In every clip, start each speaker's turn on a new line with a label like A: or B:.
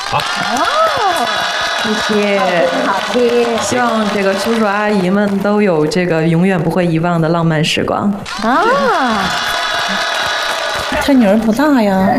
A: 谢谢，
B: 好听。
A: 希望这个叔叔阿姨们都有这个永远不会遗忘的浪漫时光
B: 啊。
C: 他女儿不大呀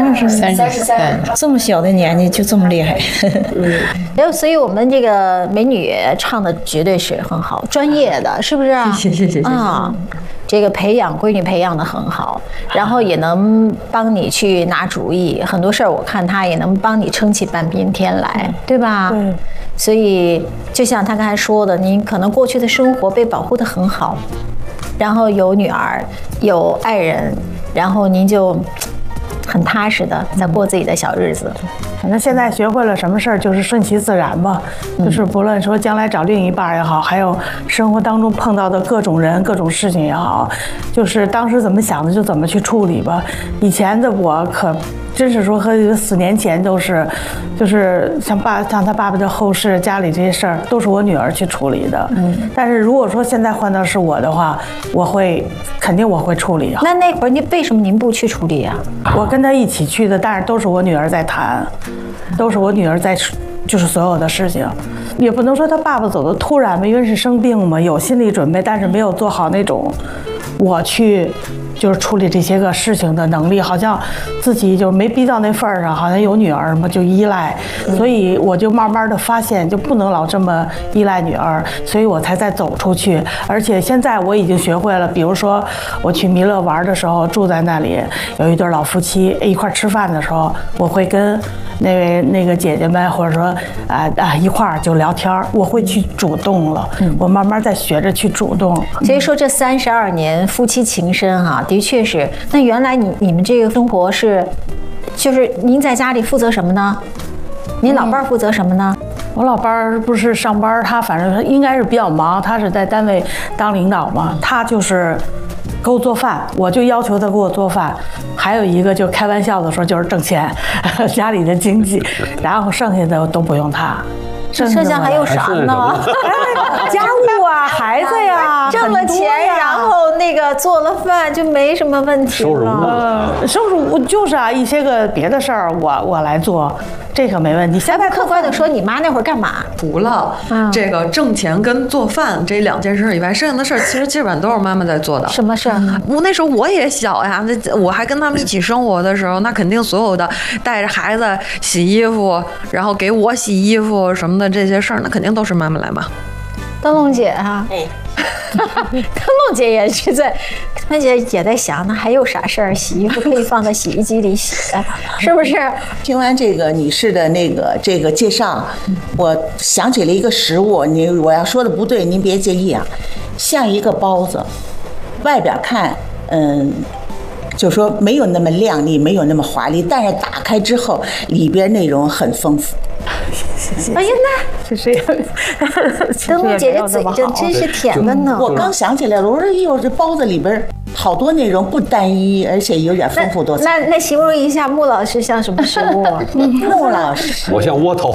B: ，33，
C: 这么小的年纪就这么厉害。
B: 所以我们这个美女唱的绝对是很好，专业的，是不是啊？
A: 谢谢
B: 啊。这个闺女培养的很好，然后也能帮你去拿主意，很多事儿我看她也能帮你撑起半边天来，对吧？
C: 对。
B: 所以就像她刚才说的，您可能过去的生活被保护得很好，然后有女儿，有爱人，然后您就很踏实的在过自己的小日子。
D: 反正现在学会了什么事儿就是顺其自然吧，就是不论说将来找另一半也好，还有生活当中碰到的各种人、各种事情也好，就是当时怎么想的就怎么去处理吧。以前的我可真是说和4年前都是，就是像他爸爸的后事、家里这些事儿都是我女儿去处理的。但是如果说现在换到是我的话，肯定我会处理。
B: 那会儿为什么您不去处理啊？
D: 我跟他一起去的，但是都是我女儿在谈，都是我女儿在，就是所有的事情，也不能说他爸爸走的突然吧，因为是生病嘛，有心理准备，但是没有做好那种我去就是处理这些个事情的能力，好像自己就没逼到那份儿上，好像有女儿嘛就依赖，所以我就慢慢的发现就不能老这么依赖女儿，所以我才再走出去。而且现在我已经学会了，比如说我去弥勒玩的时候，住在那里有一对老夫妻一块吃饭的时候，我会跟那个姐姐们或者说一块儿就聊天，我会去主动了，我慢慢在学着去主动。
B: 所以说这32年夫妻情深哈，的确是。那原来你们这个生活就是您在家里负责什么呢？您老伴儿负责什么呢？
D: 我老伴儿不是上班，他反正应该是比较忙，他是在单位当领导嘛，他就是给我做饭，我就要求他给我做饭。还有一个就开玩笑的说就是挣钱，家里的经济，然后剩下的都不用他。
B: 剩下还有啥呢？
D: 家务啊，孩子呀，
B: 挣了钱，然后那个做了饭就没什么问题了。
D: 收拾屋就是啊，一些个别的事儿我来做，这个没问题。现在
B: 客观的说，你妈那会儿干嘛？
A: 除了这个挣钱跟做饭这2件事以外，剩下的事儿其实基本都是妈妈在做的。
B: 什么事儿？
A: 我那时候我也小呀，我还跟他们一起生活的时候，那肯定所有的带着孩子洗衣服，然后给我洗衣服什么的这些事儿，那肯定都是妈妈来嘛。
B: 灯笼姐啊，灯笼姐也是在，灯笼姐也在想，那还有啥事儿？洗衣服可以放在洗衣机里洗，是不是？
E: 听完这个女士的这个介绍，我想起了一个食物，我要说的不对，您别介意啊。像一个包子，外边看，就说没有那么亮丽，没有那么华丽，但是打开之后，里边内容很丰富。
B: 哎呀，那灯笼姐这嘴真是甜的呢。
E: 我刚想起来了，我说哟，这包子里边好多内容不单一，而且有点丰富多彩。
B: 那形容一下穆老师像什么食物？
E: 穆老师，
F: 我像窝头。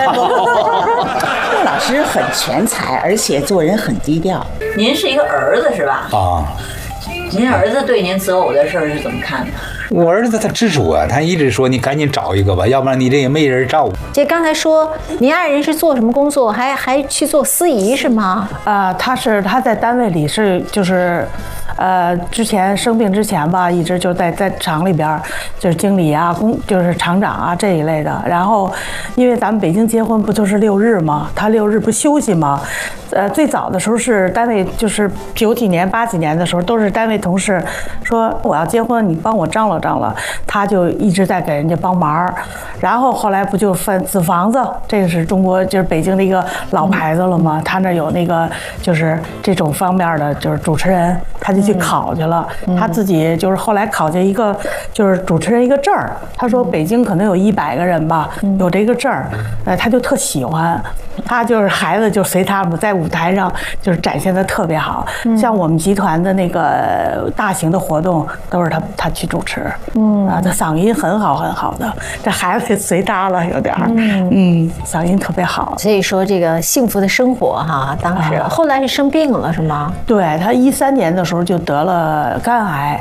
E: 穆老师很全才，而且做人很低调。
G: 您是一个儿子是吧？
F: 啊。
G: 您儿子对您择偶的事儿是怎么看的？
F: 我儿子他执着啊，他一直说你赶紧找一个吧，要不然你这也没人照顾。
B: 这刚才说您爱人是做什么工作，还去做司仪是吗？
D: 他在单位里就是之前生病之前吧，一直就在厂里边，就是经理啊，就是厂长啊这一类的。然后因为咱们北京结婚不就是6日吗？他6日不休息吗？最早的时候是单位，就是90几年、80几年的时候，都是单位同事说我要结婚，你帮我张罗张罗，他就一直在给人家帮忙。然后后来不就分子房子，这个是中国就是北京的一个老牌子了吗？他那有那个就是这种方面的就是主持人，他就去考去了。他自己就是后来考进一个就是主持人一个证儿。他说北京可能有100个人吧，有这个证儿，他就特喜欢。他就是孩子就随他们在舞台上就是展现的特别好，像我们集团的那个大型的活动都是他去主持，他嗓音很好很好的，这孩子随他了有点嗓音特别好。
B: 所以说这个幸福的生活哈，当时后来是生病了是吗？
D: 对，他13年的时候就得了肝癌。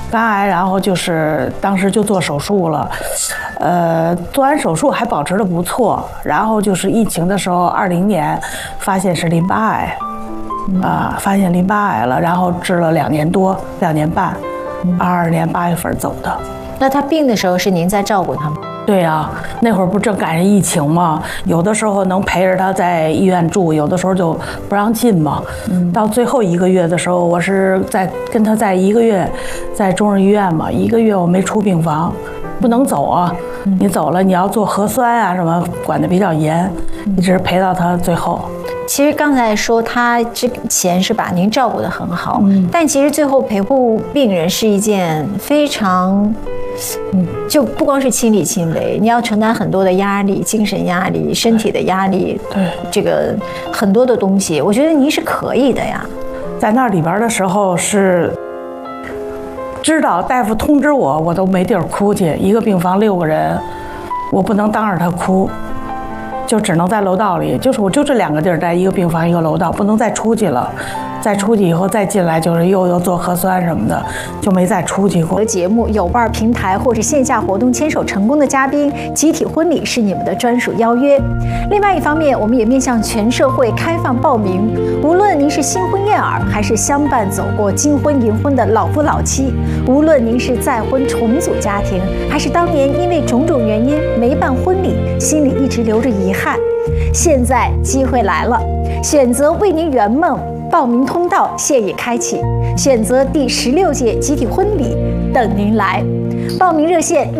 D: 肝癌，然后就是当时就做手术了，做完手术还保持得不错，然后就是疫情的时候，20年发现是淋巴癌，发现淋巴癌了，然后治了2年多，2年半，22年8月份走的。
B: 那他病的时候是您在照顾他吗？
D: 对呀，那会儿不正赶上疫情嘛，有的时候能陪着他在医院住，有的时候就不让进嘛。到最后1个月的时候，我是跟他在1个月，在中日医院嘛，1个月我没出病房，不能走啊。你走了，你要做核酸啊什么，管得比较严，一直陪到他最后。
B: 其实刚才说他之前是把您照顾得很好，但其实最后陪护病人是一件非常，就不光是亲力亲为，你要承担很多的压力，精神压力、身体的压力，
D: 对，
B: 这个很多的东西，我觉得您是可以的呀。
D: 在那里边的时候是知道大夫通知我，我都没地儿哭去，一个病房6个人，我不能当着他哭。就只能在楼道里，我就这2个地儿，在一个病房一个楼道，不能再出去了。再出去以后再进来，就是又做核酸什么的，就没再出去过。
B: 节目有伴平台或者线下活动牵手成功的嘉宾，集体婚礼是你们的专属邀约。另外一方面，我们也面向全社会开放报名，无论您是新婚燕尔，还是相伴走过金婚银婚的老夫老妻，无论您是再婚重组家庭，还是当年因为种种原因没办婚礼，心里一直留着遗憾，现在机会来了，选择为您圆梦。报名通道现已开启，选择第16届集体婚礼等您来。报名热线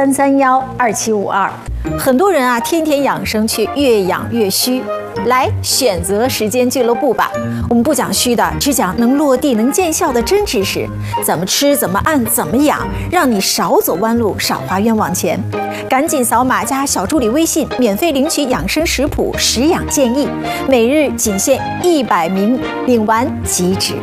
B: 63312752。很多人啊，天天养生却越养越虚。来选择时间俱乐部吧，我们不讲虚的，只讲能落地能见效的真知识，怎么吃怎么按怎么养，让你少走弯路少花冤枉钱。赶紧扫码加小助理微信，免费领取养生食谱食养建议，每日仅限100名，领完即止。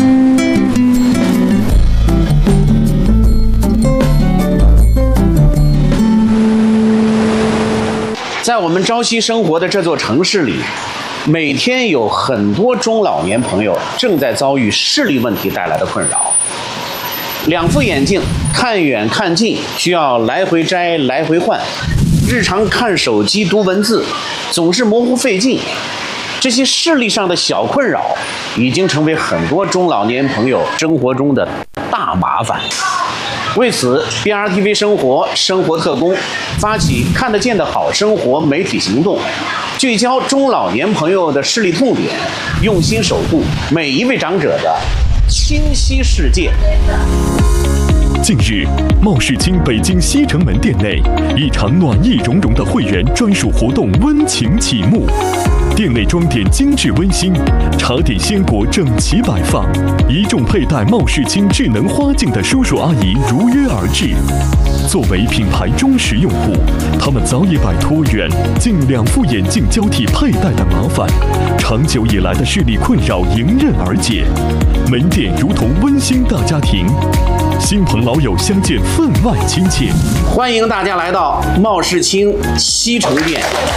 H: 在我们朝夕生活的这座城市里，每天有很多中老年朋友正在遭遇视力问题带来的困扰。2副眼镜看远看近，需要来回摘来回换，日常看手机读文字总是模糊费劲，这些视力上的小困扰已经成为很多中老年朋友生活中的大麻烦。为此 ，BRTV 生活特工发起看得见的好生活媒体行动，聚焦中老年朋友的视力痛点，用心守护每一位长者的清晰世界。
I: 近日，茂世清北京西城门店内，一场暖意融融的会员专属活动温情启幕。店内装点精致温馨，茶点鲜果整齐摆放，一众佩戴茂世清智能花镜的叔叔阿姨如约而至。作为品牌忠实用户，他们早已摆脱远近2副眼镜交替佩戴的麻烦，长久以来的视力困扰迎刃而解。门店如同温馨大家庭，亲朋老友相见分外亲切。
H: 欢迎大家来到茂世清西城店。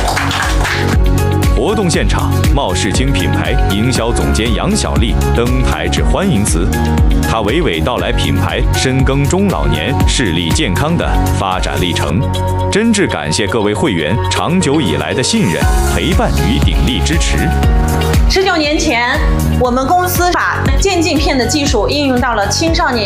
J: 活动现场，茂世清品牌营销总监杨小丽登台致欢迎词，她娓娓道来品牌深耕中老年视力健康的发展历程，真挚感谢各位会员长久以来的信任、陪伴与鼎力支持。
K: 19年前，我们公司把渐镜片的技术应用到了青少年